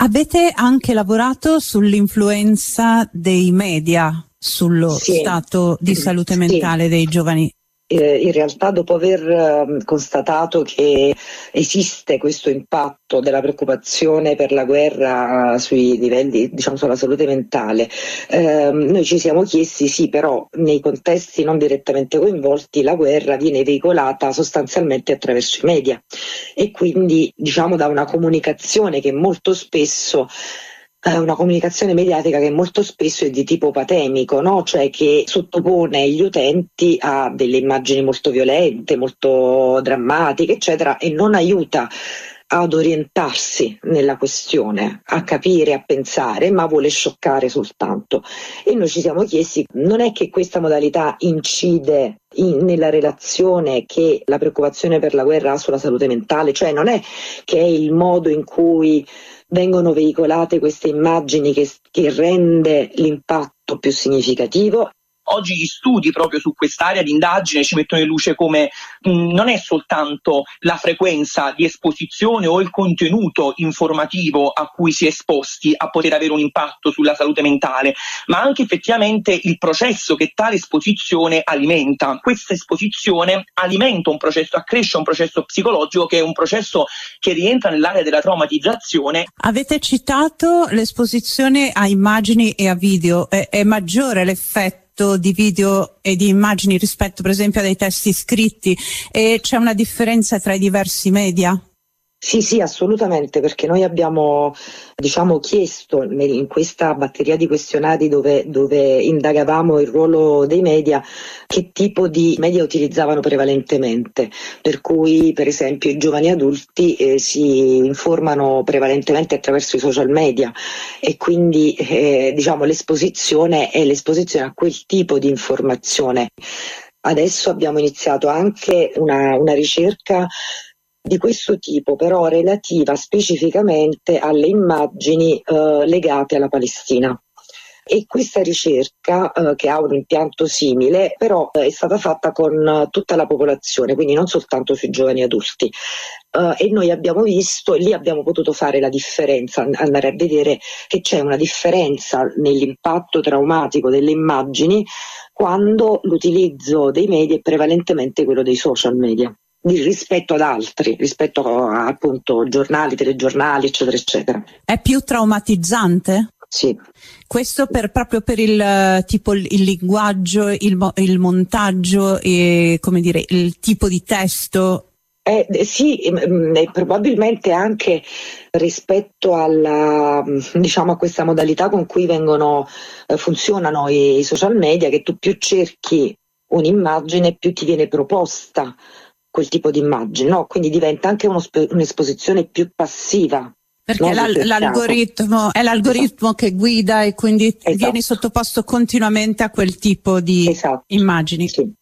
Avete anche lavorato sull'influenza dei media sullo stato di salute mentale dei giovani? In realtà, dopo aver constatato che esiste questo impatto della preoccupazione per la guerra sui livelli, diciamo, sulla salute mentale, noi ci siamo chiesti, sì, però nei contesti non direttamente coinvolti la guerra viene veicolata sostanzialmente attraverso i media e quindi, diciamo, da una comunicazione che molto spesso una comunicazione mediatica che molto spesso è di tipo patemico, no? Cioè che sottopone gli utenti a delle immagini molto violente, molto drammatiche, eccetera, e non aiuta ad orientarsi nella questione, a capire, a pensare, ma vuole scioccare soltanto. E noi ci siamo chiesti, non è che questa modalità incide nella relazione che la preoccupazione per la guerra ha sulla salute mentale, cioè non è che è il modo in cui vengono veicolate queste immagini che rende l'impatto più significativo. Oggi gli studi proprio su quest'area di indagine ci mettono in luce come non è soltanto la frequenza di esposizione o il contenuto informativo a cui si è esposti a poter avere un impatto sulla salute mentale, ma anche effettivamente il processo che tale esposizione alimenta. Questa esposizione alimenta un processo, accresce un processo psicologico che è un processo che rientra nell'area della traumatizzazione. Avete citato l'esposizione a immagini e a video, è maggiore l'effetto di video e di immagini rispetto per esempio a dei testi scritti, e c'è una differenza tra i diversi media? Sì, assolutamente, perché noi abbiamo, diciamo, chiesto in questa batteria di questionari dove indagavamo il ruolo dei media, che tipo di media utilizzavano prevalentemente, per cui per esempio i giovani adulti si informano prevalentemente attraverso i social media e quindi diciamo l'esposizione è l'esposizione a quel tipo di informazione. Adesso abbiamo iniziato anche una ricerca di questo tipo, però relativa specificamente alle immagini legate alla Palestina. E questa ricerca, che ha un impianto simile, però è stata fatta con tutta la popolazione, quindi non soltanto sui giovani adulti. E noi abbiamo visto, e lì abbiamo potuto fare la differenza, andare a vedere che c'è una differenza nell'impatto traumatico delle immagini quando l'utilizzo dei media è prevalentemente quello dei social media, rispetto ad altri, rispetto a appunto giornali, telegiornali, eccetera, eccetera. È più traumatizzante? Sì. Questo proprio per il tipo, il linguaggio, il montaggio e, come dire, il tipo di testo? Sì, probabilmente anche rispetto alla, diciamo, a questa modalità con cui funzionano i social media, che tu più cerchi un'immagine più ti viene proposta quel tipo di immagine, no? Quindi diventa anche un'esposizione più passiva. Perché l'algoritmo è l'algoritmo che guida e quindi vieni sottoposto continuamente a quel tipo di immagini. Sì.